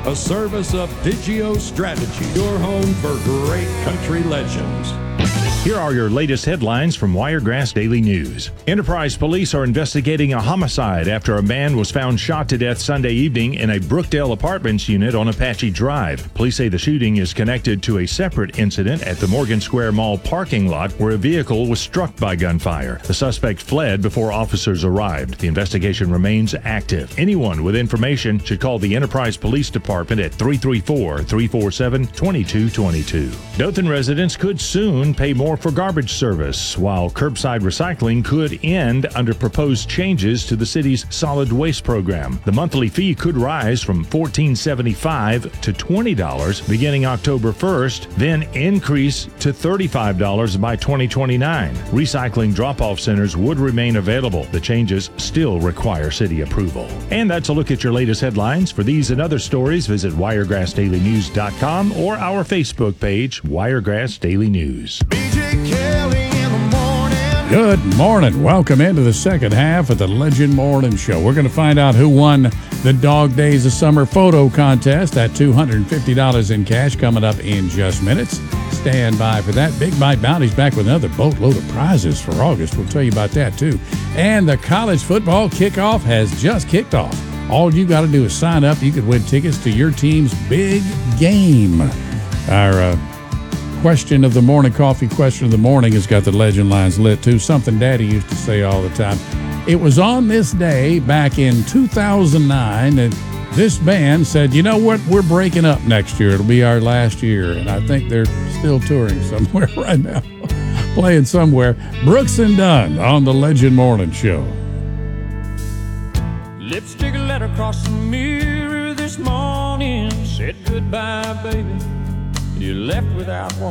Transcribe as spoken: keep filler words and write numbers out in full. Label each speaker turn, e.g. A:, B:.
A: a service of Digio Strategy, your home for great country legends.
B: Here are your latest headlines from Wiregrass Daily News. Enterprise police are investigating a homicide after a man was found shot to death Sunday evening in a Brookdale Apartments unit on Apache Drive. Police say the shooting is connected to a separate incident at the Morgan Square Mall parking lot where a vehicle was struck by gunfire. The suspect fled before officers arrived. The investigation remains active. Anyone with information should call the Enterprise Police Department at three three four, three four seven, two two two two. Dothan residents could soon pay more for garbage service, while curbside recycling could end under proposed changes to the city's solid waste program. The monthly fee could rise from fourteen seventy-five to twenty dollars beginning October first, then increase to thirty-five dollars by twenty twenty-nine. Recycling drop-off centers would remain available. The changes still require city approval. And that's a look at your latest headlines. For these and other stories, visit wiregrass daily news dot com or our Facebook page, Wiregrass Daily News.
C: Good morning. Welcome into the second half of the Legend Morning Show. We're going to find out who won the Dog Days of Summer photo contest. That two hundred fifty dollars in cash coming up in just minutes. Stand by for that. Big Bite Bounty's back with another boatload of prizes for August. We'll tell you about that too. And the college football kickoff has just kicked off. All you got to do is sign up. You could win tickets to your team's big game. Our uh, question of the morning, coffee question of the morning has got the legend lines lit too. Something Daddy used to say all the time. It was on this day back in two thousand nine that this band said, you know what, we're breaking up next year. It'll be our last year. And I think they're still touring somewhere right now, playing somewhere. Brooks and Dunn on the Legend Morning Show.
D: Lipstick letter across the mirror this morning said goodbye, baby. You left without warning.